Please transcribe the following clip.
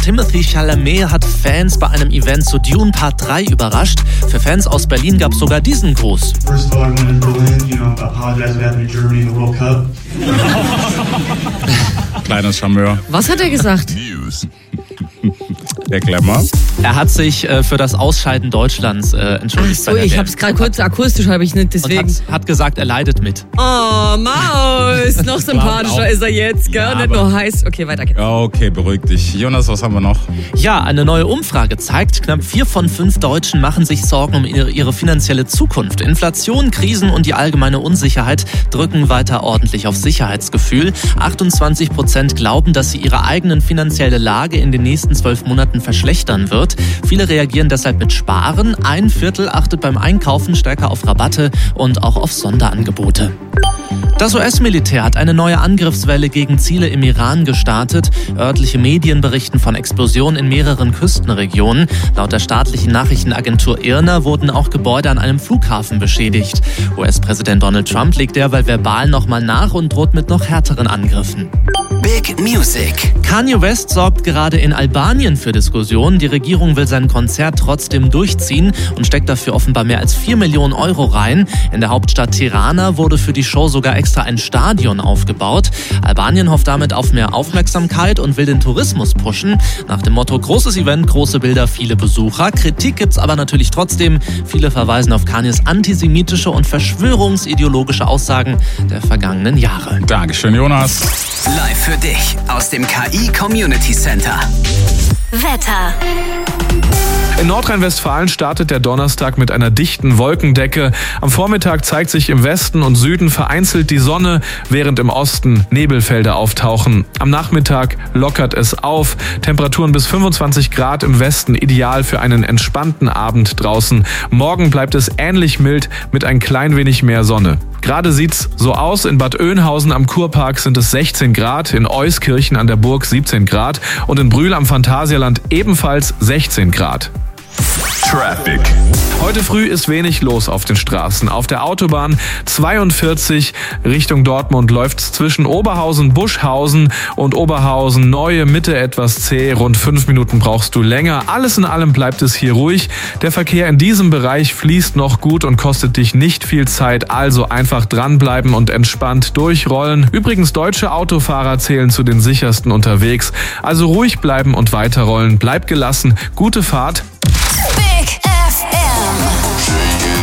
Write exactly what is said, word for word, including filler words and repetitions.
Timothée Chalamet hat Fans bei einem Event zu Dune Part drei überrascht. Für Fans aus Berlin gab es sogar diesen Gruß. First of all, I went in Berlin, you know, apologize for having Germany in the World Cup. Kleines Charmeur. Was hat er gesagt? Der Glamour. Er hat sich äh, für das Ausscheiden Deutschlands äh, entschuldigt. Ach so, ich hab's gerade kurz akustisch, habe ich nicht, deswegen. Und hat, hat gesagt, er leidet mit. Oh, Maus, noch sympathischer ist er jetzt, gell? Ja, Nicht nur heiß. Okay, weiter geht's. Okay, beruhig dich. Jonas, was haben wir noch? Ja, eine neue Umfrage zeigt, knapp vier von fünf Deutschen machen sich Sorgen um ihre, ihre finanzielle Zukunft. Inflation, Krisen und die allgemeine Unsicherheit drücken weiter ordentlich auf Sicherheitsgefühl. achtundzwanzig Prozent glauben, dass sie ihre eigene finanzielle Lage in den nächsten zwölf Monaten verschlechtern wird. Viele reagieren deshalb mit Sparen. Ein Viertel achtet beim Einkaufen stärker auf Rabatte und auch auf Sonderangebote. Das U S-Militär hat eine neue Angriffswelle gegen Ziele im Iran gestartet. Örtliche Medien berichten von Explosionen in mehreren Küstenregionen. Laut der staatlichen Nachrichtenagentur I R N A wurden auch Gebäude an einem Flughafen beschädigt. U S-Präsident Donald Trump legt derweil verbal nochmal nach und droht mit noch härteren Angriffen. Big Music. Kanye West sorgt gerade in Albanien für Diskussionen. Die Regierung will sein Konzert trotzdem durchziehen und steckt dafür offenbar mehr als vier Millionen Euro rein. In der Hauptstadt Tirana wurde für die Show sogar extra ein Stadion aufgebaut. Albanien hofft damit auf mehr Aufmerksamkeit und will den Tourismus pushen. Nach dem Motto großes Event, große Bilder, viele Besucher. Kritik gibt's aber natürlich trotzdem. Viele verweisen auf Kanyes antisemitische und verschwörungsideologische Aussagen der vergangenen Jahre. Dankeschön, Jonas. Live für dich aus dem K I Community Center. Wetter. In Nordrhein-Westfalen startet der Donnerstag mit einer dichten Wolkendecke. Am Vormittag zeigt sich im Westen und Süden vereinzelt die Sonne, während im Osten Nebelfelder auftauchen. Am Nachmittag lockert es auf. Temperaturen bis fünfundzwanzig Grad im Westen, ideal für einen entspannten Abend draußen. Morgen bleibt es ähnlich mild mit ein klein wenig mehr Sonne. Gerade sieht's so aus. In Bad Oeynhausen am Kurpark sind es sechzehn Grad, in Euskirchen an der Burg siebzehn Grad und in Brühl am Phantasialand ebenfalls sechzehn Grad. Traffic. Heute früh ist wenig los auf den Straßen. Auf der Autobahn zweiundvierzig Richtung Dortmund läuft's zwischen Oberhausen, Buschhausen und Oberhausen Neue Mitte etwas zäh. Rund fünf Minuten brauchst du länger. Alles in allem bleibt es hier ruhig. Der Verkehr in diesem Bereich fließt noch gut und kostet dich nicht viel Zeit. Also einfach dranbleiben und entspannt durchrollen. Übrigens, deutsche Autofahrer zählen zu den sichersten unterwegs. Also ruhig bleiben und weiterrollen. Bleib gelassen. Gute Fahrt.